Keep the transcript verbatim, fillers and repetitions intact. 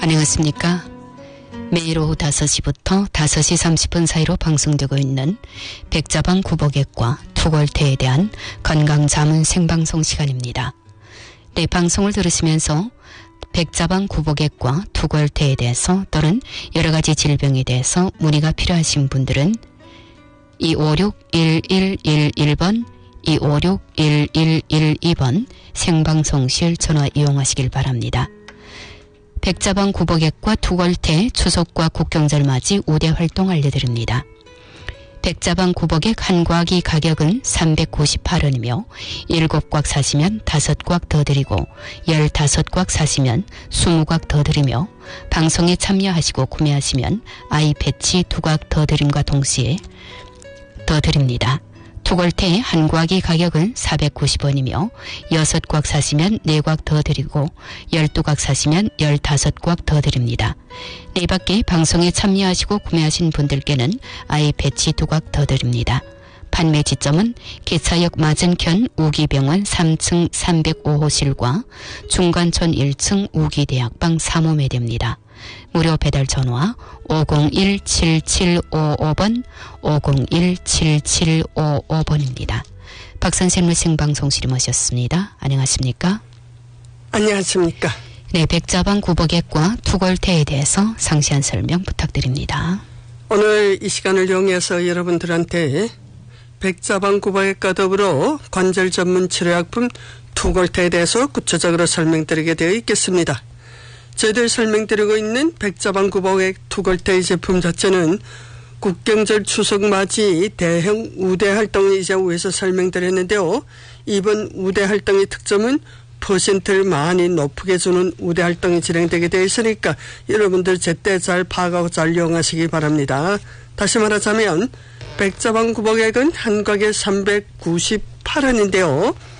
안녕하십니까. 매일 오후 다섯 시부터 다섯 시 삼십 분 사이로 방송되고 있는 백자방 구복액과 투골태에 대한 건강자문 생방송 시간입니다. 네, 방송을 들으시면서 백자방 구복액과 투골태에 대해서 또는 여러 가지 질병에 대해서 문의가 필요하신 분들은 이오육 일일일일 번, 이오육 일일일이 번 생방송실 전화 이용하시길 바랍니다. 백자방 구복액과 투골태 추석과 국경절 맞이 우대 활동 알려드립니다. 백자방 구복액 한 곽이 가격은 삼백구십팔 원이며 일곱 곽 사시면 다섯 곽 더 드리고 열다섯 곽 사시면 스무 곽 더 드리며 방송에 참여하시고 구매하시면 아이 패치 두 곽 더 드림과 동시에 더 드립니다. 투골태 한 곽이 가격은 사백구십 원이며 여섯 곽 사시면 네 곽 더 드리고 열두 곽 사시면 열다섯 곽 더 드립니다. 이 밖에 방송에 참여하시고 구매하신 분들께는 아이 패치 두 곽 더 드립니다. 판매 지점은 기차역 맞은편 우기병원 삼 층 삼백오 호실과 중간촌 일 층 우기대학방 삼 호 매대입니다. 무료 배달 전화 오공일 칠칠오오 번, 오공일 칠칠오오 번입니다. 박선생님 생방송실에 모셨습니다. 안녕하십니까? 안녕하십니까? 네, 백자방 구복액과 투골태에 대해서 상세한 설명 부탁드립니다. 오늘 이 시간을 이용해서 여러분들한테 백자방 구복액과 더불어 관절 전문 치료약품 투골태에 대해서 구체적으로 설명드리게 되어 있겠습니다. 저희들 설명드리고 있는 백자방 구복액 투골태 제품 자체는 국경절 추석 맞이 대형 우대 활동을 이제 위에서 설명드렸는데요. 이번 우대 활동의 특점은 퍼센트를 많이 높게 주는 우대 활동이 진행되게 되어 있으니까 여러분들 제때 잘 파악하고 잘 이용하시기 바랍니다. 다시 말하자면 백자방 구복액은 한 곽에 삼백구십팔 원인데요.